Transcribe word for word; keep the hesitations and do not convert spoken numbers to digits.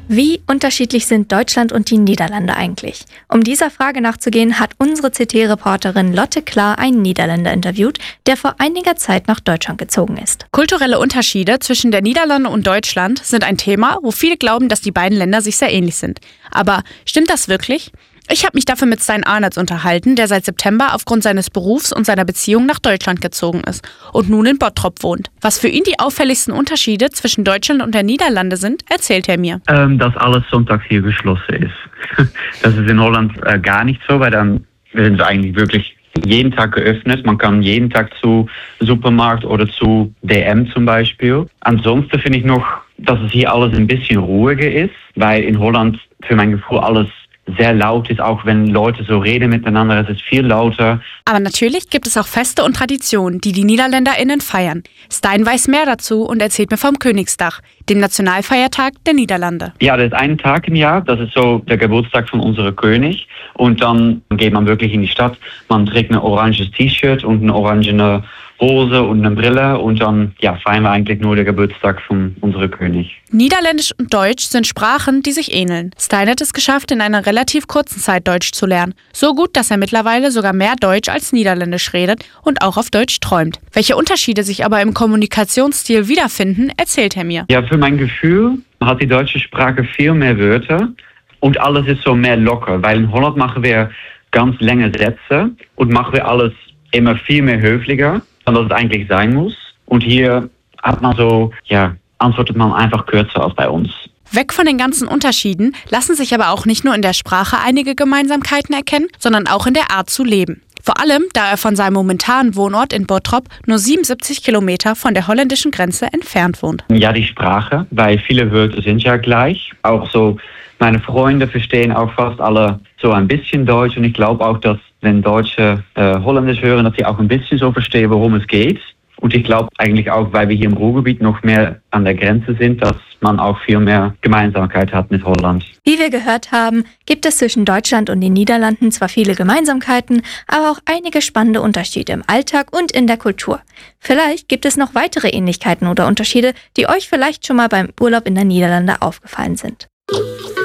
Wie unterschiedlich sind Deutschland und die Niederlande eigentlich? Um dieser Frage nachzugehen, hat unsere C T-Reporterin Lotte Klar einen Niederländer interviewt, der vor einiger Zeit nach Deutschland gezogen ist. Kulturelle Unterschiede zwischen der Niederlande und Deutschland sind ein Thema, wo viele glauben, dass die beiden Länder sich sehr ähnlich sind. Aber stimmt das wirklich? Ich habe mich dafür mit Stein Arnolds unterhalten, der seit September aufgrund seines Berufs und seiner Beziehung nach Deutschland gezogen ist und nun in Bottrop wohnt. Was für ihn die auffälligsten Unterschiede zwischen Deutschland und der Niederlande sind, erzählt er mir. Ähm, dass alles sonntags hier geschlossen ist. Das ist in Holland äh, gar nicht so, weil dann sind sie eigentlich wirklich jeden Tag geöffnet. Man kann jeden Tag zu Supermarkt oder zu D M zum Beispiel. Ansonsten finde ich noch, dass es hier alles ein bisschen ruhiger ist, weil in Holland für mein Gefühl alles sehr laut ist, auch wenn Leute so reden miteinander, es ist viel lauter. Aber natürlich gibt es auch Feste und Traditionen, die die NiederländerInnen feiern. Stein weiß mehr dazu und erzählt mir vom Königsdag, dem Nationalfeiertag der Niederlande. Ja, das ist ein Tag im Jahr, das ist so der Geburtstag von unserem König. Und dann geht man wirklich in die Stadt, man trägt ein oranges T-Shirt und eine orangene Hose und eine Brille und dann ja, feiern wir eigentlich nur den Geburtstag von unserem König. Niederländisch und Deutsch sind Sprachen, die sich ähneln. Stein hat es geschafft, in einer relativ kurzen Zeit Deutsch zu lernen. So gut, dass er mittlerweile sogar mehr Deutsch als Niederländisch redet und auch auf Deutsch träumt. Welche Unterschiede sich aber im Kommunikationsstil wiederfinden, erzählt er mir. Ja, für mein Gefühl hat die deutsche Sprache viel mehr Wörter und alles ist so mehr locker, weil in Holland machen wir ganz lange Sätze und machen wir alles immer viel mehr höflicher, als es eigentlich sein muss. Und hier hat man so, ja, antwortet man einfach kürzer als bei uns. Weg von den ganzen Unterschieden lassen sich aber auch nicht nur in der Sprache einige Gemeinsamkeiten erkennen, sondern auch in der Art zu leben. Vor allem, da er von seinem momentanen Wohnort in Bottrop nur siebenundsiebzig Kilometer von der holländischen Grenze entfernt wohnt. Ja, die Sprache, weil viele Wörter sind ja gleich. Auch so, meine Freunde verstehen auch fast alle so ein bisschen Deutsch und ich glaube auch, dass wenn Deutsche äh, Holländisch hören, dass sie auch ein bisschen so verstehen, worum es geht. Und ich glaube eigentlich auch, weil wir hier im Ruhrgebiet noch mehr an der Grenze sind, dass man auch viel mehr Gemeinsamkeit hat mit Holland. Wie wir gehört haben, gibt es zwischen Deutschland und den Niederlanden zwar viele Gemeinsamkeiten, aber auch einige spannende Unterschiede im Alltag und in der Kultur. Vielleicht gibt es noch weitere Ähnlichkeiten oder Unterschiede, die euch vielleicht schon mal beim Urlaub in der Niederlande aufgefallen sind.